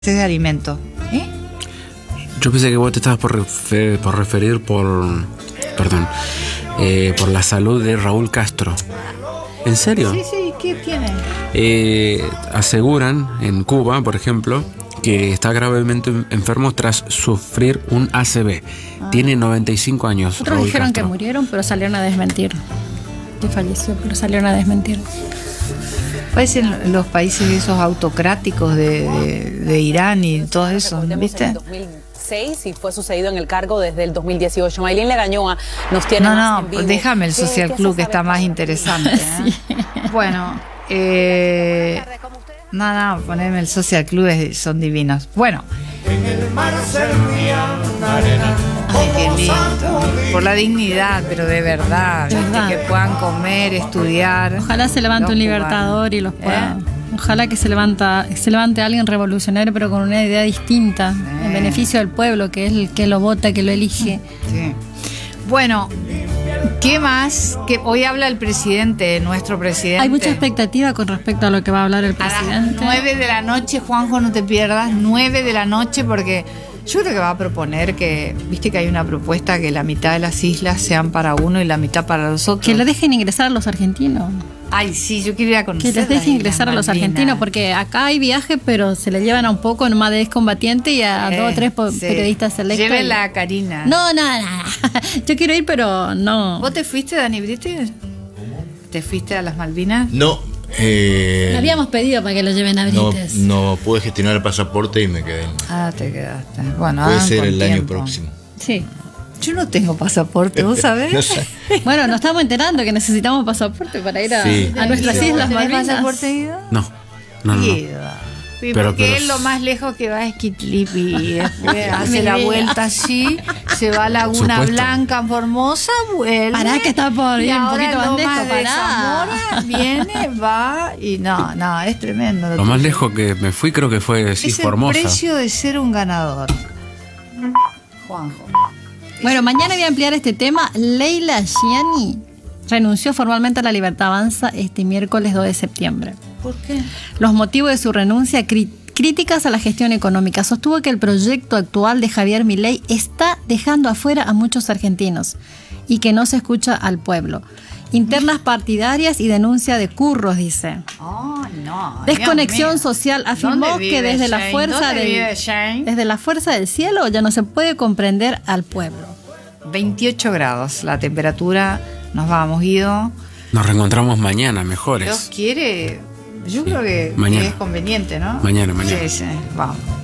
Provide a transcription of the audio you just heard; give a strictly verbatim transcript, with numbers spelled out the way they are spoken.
de alimentos. ¿Eh? Yo pensé que vos te estabas por, refer, por referir por, perdón, eh, por la salud de Raúl Castro. ¿En serio? Sí, sí, ¿qué tiene? Eh, aseguran en Cuba, por ejemplo, que está gravemente enfermo tras sufrir un A C V. Ah. Tiene noventa y cinco años. Otros Raúl dijeron Castro. que murieron, pero salieron a desmentir. Que falleció, pero salieron a desmentir. Parecen los países esos autocráticos de, de, de Irán y todo eso, ¿viste? Y fue sucedido en el cargo desde el dos mil dieciocho. Maylin Legañoa nos tiene No, más no, en vivo. déjame el Social Club que está más interesante. ¿eh? Sí. Bueno, eh, no, no, poneme el Social Club, es, son divinos. Bueno. En el mar servía una arena. Ay, qué lindo. Por la dignidad, pero de verdad, de verdad. Que puedan comer, estudiar. Ojalá se levante un libertador y los pueda. ¿Eh? Ojalá que se levanta, se levante alguien revolucionario, pero con una idea distinta, eh. en beneficio del pueblo, que es el que lo vota, que lo elige. Sí. Bueno, ¿qué más? Que hoy habla el presidente, nuestro presidente. Hay mucha expectativa con respecto a lo que va a hablar el presidente. A las nueve de la noche, Juanjo, no te pierdas, nueve de la noche, porque yo creo que va a proponer que, viste que hay una propuesta que la mitad de las islas sean para uno y la mitad para los otros. Que le dejen ingresar a los argentinos. Ay, sí, yo quiero ir a conocer. Que les dejen ingresar a los argentinos, porque acá hay viaje, pero se le llevan a un poco nomás de excombatiente y a eh, dos o tres sí. periodistas selectos. Llévenla a Karina. No, no, no. Yo quiero ir, pero no. ¿Vos te fuiste, Dani Brite? ¿Te fuiste a las Malvinas? No. Eh, Le habíamos pedido para que lo lleven a Brites. No, no pude gestionar el pasaporte y me quedé. Ah, te quedaste. Bueno, puede ser el tiempo. año próximo. Sí. Yo no tengo pasaporte, ¿vos sabés? No sé. Bueno, nos estamos enterando que necesitamos pasaporte para ir a, sí. a nuestras sí. islas Malvinas. ¿Tenés pasaporte, Guido? No, no, no. Guido. Sí, pero, porque pero... él lo más lejos que va es Quitlipi y después hace la vuelta allí, se va a Laguna Supuesto. Blanca, Formosa, vuelve. Pará que está por ir un poquito más lejos, pará. Zamora, viene, va y no, no, es tremendo. Lo, lo más lejos que me fui creo que fue sí, es Formosa. Es el precio de ser un ganador. Juanjo. Bueno, mañana voy a ampliar este tema. Leila Gianni renunció formalmente a la Libertad Avanza este miércoles dos de septiembre. ¿Por qué? Los motivos de su renuncia, cri- críticas a la gestión económica. Sostuvo que el proyecto actual de Javier Milei está dejando afuera a muchos argentinos y que no se escucha al pueblo. Internas partidarias y denuncia de curros, dice. Oh, no. Desconexión social. Afirmó que desde la fuerza del, desde la fuerza del cielo ya no se puede comprender al pueblo. veintiocho grados la temperatura. Nos vamos, Guido. Nos reencontramos mañana, mejores. Dios quiere. Yo sí. creo que, mañana. que es conveniente, ¿no? Mañana, mañana. Sí, sí. Vamos.